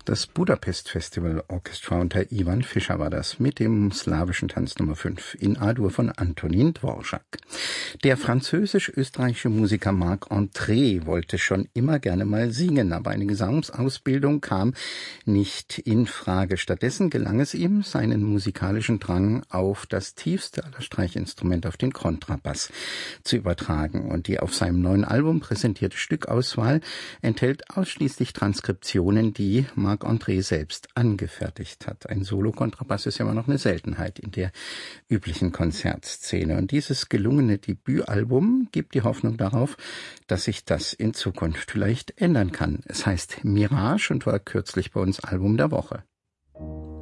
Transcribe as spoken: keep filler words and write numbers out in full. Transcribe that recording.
Das Budapest Festival Orchestra unter Ivan Fischer war das mit dem slawischen Tanz Nummer fünf in A-Dur von Antonin Dvorak. Der französisch-österreichische Musiker Marc André wollte schon immer gerne mal singen, aber eine Gesangsausbildung kam nicht in Frage. Stattdessen gelang es ihm, seinen musikalischen Drang auf das tiefste aller Streichinstrumente, auf den Kontrabass, zu übertragen. Und die auf seinem neuen Album präsentierte Stückauswahl enthält ausschließlich Transkriptionen, die Marc André selbst angefertigt hat. Ein Solo-Kontrabass ist ja immer noch eine Seltenheit in der üblichen Konzertszene. Und dieses gelungene Debütalbum gibt die Hoffnung darauf, dass sich das in Zukunft vielleicht ändern kann. Es heißt Mirage und war kürzlich bei uns Album der Woche.